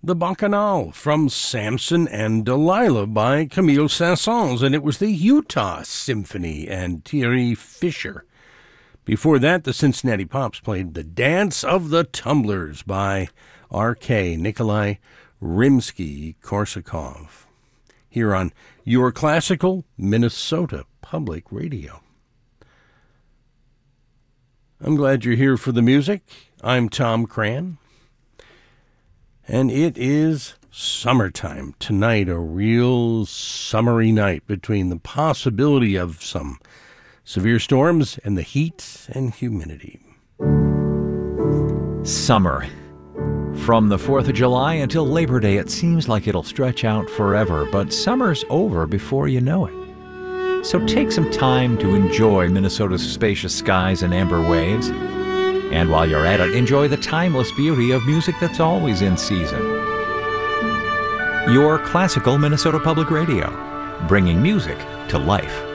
The Bacchanal from Samson and Delilah by Camille Saint-Saëns, and it was the Utah Symphony and Thierry Fisher. Before that, the Cincinnati Pops played The Dance of the Tumblers by R.K. Nikolai Rimsky-Korsakov, here on Your Classical Minnesota Public Radio. I'm glad you're here for the music. I'm Tom Cran. And it is summertime tonight, a real summery night between the possibility of some severe storms and the heat and humidity. Summer. From the 4th of July until Labor Day, it seems like it'll stretch out forever, but summer's over before you know it. So take some time to enjoy Minnesota's spacious skies and amber waves. And while you're at it, enjoy the timeless beauty of music that's always in season. Your Classical Minnesota Public Radio, bringing music to life.